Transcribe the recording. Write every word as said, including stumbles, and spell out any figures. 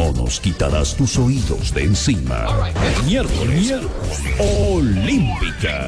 no nos quitarás tus oídos de encima. Miércoles Olímpica.